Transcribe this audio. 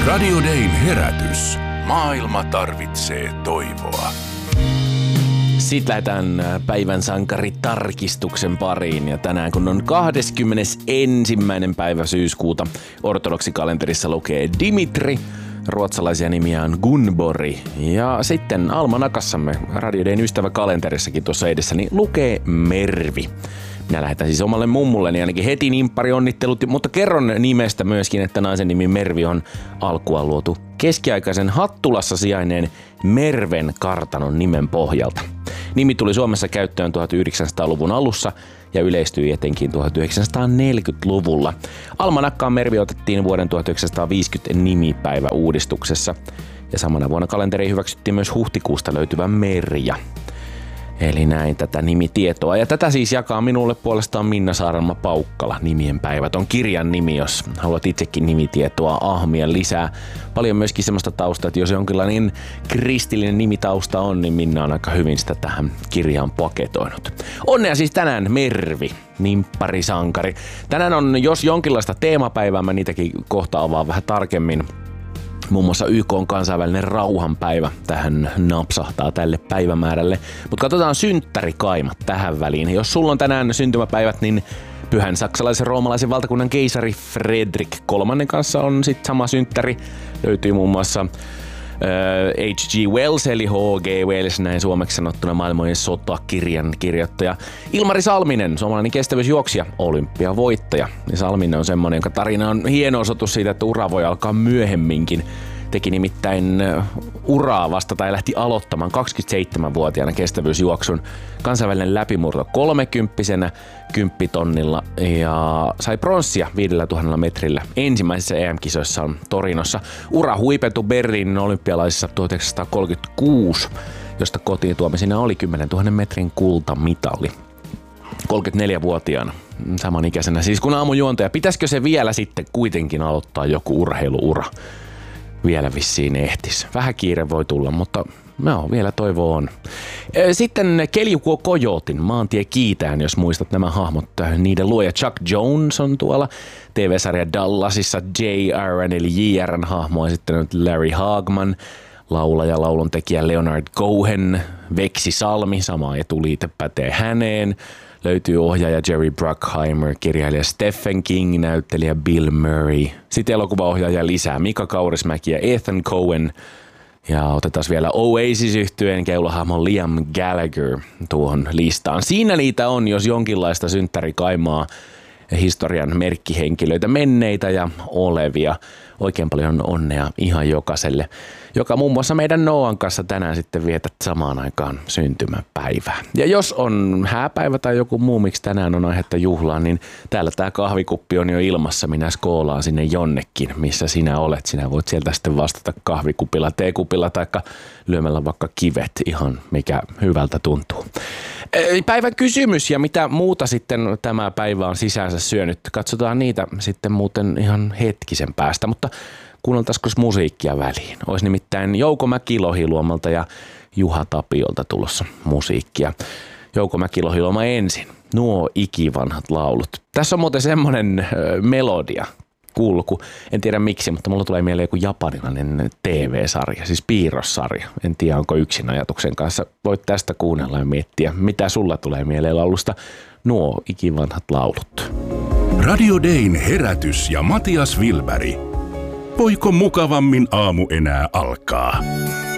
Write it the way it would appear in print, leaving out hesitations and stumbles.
Radio Dayn herätys. Maailma tarvitsee toivoa. Sitten lähdetään päivän sankaritarkistuksen pariin. Ja tänään kun on 21. päivä syyskuuta, ortodoksikalenterissa lukee Dimitri. Ruotsalaisia nimiä on Gunbori. Ja sitten almanakassamme Radio Dayn ystäväkalenterissakin tuossa edessäni lukee Mervi. Minä lähetän siis omalle mummulleni ainakin heti nimpparionnittelut, mutta kerron nimestä myöskin, että naisen nimi Mervi on alkuaan luotu keskiaikaisen Hattulassa sijainneen Merven kartanon nimen pohjalta. Nimi tuli Suomessa käyttöön 1900-luvun alussa ja yleistyi etenkin 1940-luvulla. Almanakkaan Mervi otettiin vuoden 1950 nimipäivä uudistuksessa ja samana vuonna kalenteriin hyväksyttiin myös huhtikuusta löytyvä Merja. Eli näin tätä nimitietoa. Ja tätä siis jakaa minulle puolestaan Minna Saarenmaa-Paukkala. Nimien päivät on kirjan nimi, jos haluat itsekin nimitietoa ahmia lisää. Paljon myöskin semmoista taustaa, että jos jonkinlainen kristillinen nimitausta on, niin Minna on aika hyvin sitä tähän kirjaan paketoinut. Onnea siis tänään Mervi, nimpparisankari. Tänään on jos jonkinlaista teemapäivää, mä niitäkin kohta avaan vähän tarkemmin. Muun muassa YK on kansainvälinen rauhanpäivä tähän napsahtaa tälle päivämäärälle. Mutta katsotaan synttärikaimat tähän väliin. Jos sulla on tänään syntymäpäivät, niin pyhän saksalaisen roomalaisen valtakunnan keisari Fredrik III kanssa on sitten sama synttäri. Löytyy muun muassa H.G. Wells eli H.G. Wells, näin suomeksi sanottuna maailmojen sotakirjan kirjoittaja. Ilmari Salminen, suomalainen kestävyysjuoksija, olympiavoittaja. Ja Salminen on semmoinen, jonka tarina on hieno osoitus siitä, että ura voi alkaa myöhemminkin. Teki nimittäin uraa vasta tai lähti aloittamaan 27-vuotiaana kestävyysjuoksun. Kansainvälinen läpimurto 30-vuotiaana 10 tonnilla ja sai pronssia 5000 metrillä ensimmäisessä EM-kisoissa Torinossa. Ura huipentui Berliinin olympialaisissa 1936, josta kotiin tuomisina oli 10 000 metrin kultamitali. 34-vuotiaana, samanikäisenä siis kun aamujuontaja. Pitäisikö se vielä sitten kuitenkin aloittaa joku urheiluura? Vielä vissiin ehtis. Vähän kiire voi tulla, mutta no, vielä toivo on. Sitten Keljukuo Kojotin Maantie kiitään, jos muistat nämä hahmot. Niiden luoja Chuck Jones on tuolla TV-sarja Dallasissa JRn eli JRn hahmoa esittänyt Larry Hagman, laulaja, lauluntekijä Leonard Cohen, Veksi Salmi, sama etuliite pätee häneen. Löytyy ohjaaja Jerry Bruckheimer, kirjailija Stephen King, näyttelijä Bill Murray. Sitten elokuvaohjaaja lisää Mika Kaurismäki ja Ethan Coen. Ja otetaan vielä Oasis-yhtyeen keulahahmon Liam Gallagher tuohon listaan. Siinä niitä on, jos jonkinlaista synttärikaimaa, historian merkkihenkilöitä, menneitä ja olevia. Oikein paljon onnea ihan jokaiselle, joka muun muassa meidän Noan kanssa tänään sitten vietät samaan aikaan syntymäpäivää. Ja jos on hääpäivä tai joku muu, miksi tänään on aihetta juhlaan, niin täällä tää kahvikuppi on jo ilmassa. Minä skoolaan sinne jonnekin, missä sinä olet. Sinä voit sieltä sitten vastata kahvikupilla, teekupilla tai lyömällä vaikka kivet, ihan mikä hyvältä tuntuu. Päivän kysymys ja mitä muuta sitten tämä päivä on sisäänsä syönyt. Katsotaan niitä sitten muuten ihan hetkisen päästä, mutta kuunneltaisiko musiikkia väliin. Olisi nimittäin Jouko Mäki-Lohiluomalta ja Juha Tapiolta tulossa musiikkia. Jouko Mäki-Lohiluoma ensin. Nuo ikivanhat laulut. Tässä on muuten semmoinen melodia, kulku. En tiedä miksi, mutta mulla tulee mieleen joku japanilainen TV-sarja, siis piirrossarja. En tiedä, onko yksin ajatuksen kanssa. Voit tästä kuunnella ja miettiä, mitä sulla tulee mieleen laulusta. Nuo ikivanhat laulut. Radio Dayn herätys ja Matias Wilberg. Voiko mukavammin aamu enää alkaa?